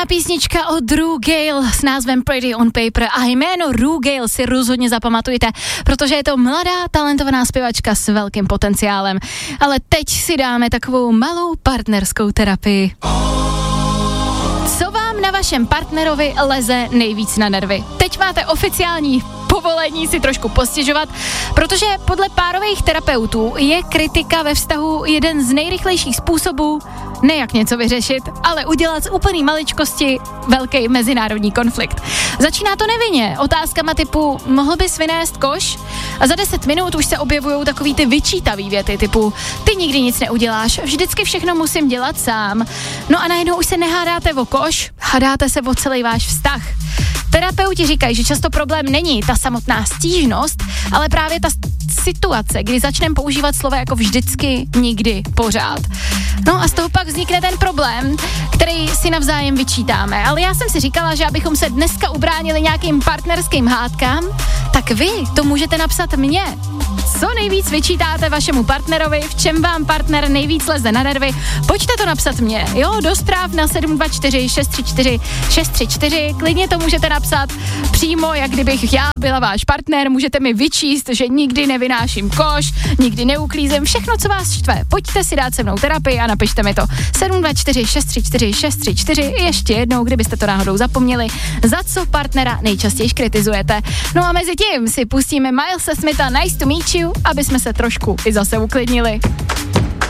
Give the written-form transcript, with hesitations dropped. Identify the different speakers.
Speaker 1: Nádherná písnička od Drew Gale s názvem Pretty on Paper a jméno Drew Gale si rozhodně zapamatujte, protože je to mladá, talentovaná zpěvačka s velkým potenciálem. Ale teď si dáme takovou malou partnerskou terapii. Co vám na vašem partnerovi leze nejvíc na nervy? Teď máte oficiální povolení si trošku postěžovat, protože podle párových terapeutů je kritika ve vztahu jeden z nejrychlejších způsobů, ne jak něco vyřešit, ale udělat z úplný maličkosti velký mezinárodní konflikt. Začíná to nevinně, otázkama typu mohl bys vynést koš? A za 10 minut už se objevují takový ty vyčítavý věty typu ty nikdy nic neuděláš, vždycky všechno musím dělat sám. No a najednou už se nehádáte o koš, hádáte se o celý váš vztah. Terapeuti říkají, že často problém není ta samotná stížnost, ale právě ta situace, kdy začneme používat slova jako vždycky, nikdy, pořád. No a z toho pak vznikne ten problém, který si navzájem vyčítáme. Ale já jsem si říkala, že abychom se dneska ubránili nějakým partnerským hádkám, tak vy to můžete napsat mně. Co nejvíc vyčítáte vašemu partnerovi, v čem vám partner nejvíc leze na nervy, pojďte to napsat mně, jo, do zpráv na 724 634 634, klidně to můžete napsat přímo, jak kdybych já byla váš partner, můžete mi vyčíst, že nikdy nevynáším koš, nikdy neuklízím, všechno, co vás štve. Pojďte si dát se mnou terapii a napište mi to 724 634 634, ještě jednou, kdybyste to náhodou zapomněli, za co partnera nejčastěji kritizujete. No a mezi tím si pustíme Milese Smitha Nice to meet you, aby jsme se trošku i zase uklidnili.